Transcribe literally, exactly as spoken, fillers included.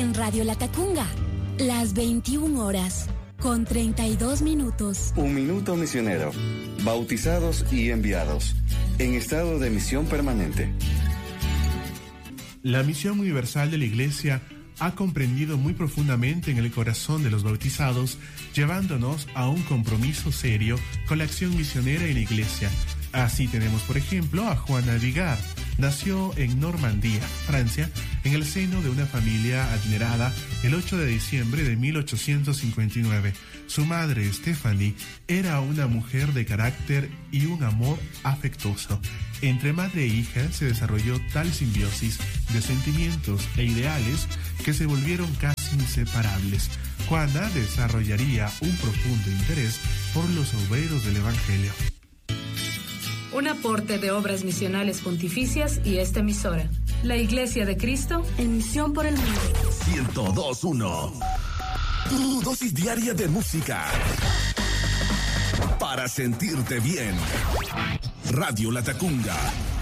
En Radio Latacunga, las veintiuna horas, con treinta y dos minutos. Un minuto misionero. Bautizados y enviados. En estado de misión permanente. La misión universal de la Iglesia ha comprendido muy profundamente en el corazón de los bautizados, llevándonos a un compromiso serio con la acción misionera en la Iglesia. Así tenemos, por ejemplo, a Juana Vigard. Nació en Normandía, Francia, en el seno de una familia adinerada el ocho de diciembre de mil ochocientos cincuenta y nueve. Su madre, Stephanie, era una mujer de carácter y un amor afectuoso. Entre madre e hija se desarrolló tal simbiosis de sentimientos e ideales que se volvieron casi inseparables. Juana desarrollaría un profundo interés por los obreros del Evangelio. Un aporte de Obras Misionales Pontificias y esta emisora. La Iglesia de Cristo en misión por el mundo. ciento dos punto uno. Tu dosis diaria de música. Para sentirte bien. Radio Latacunga.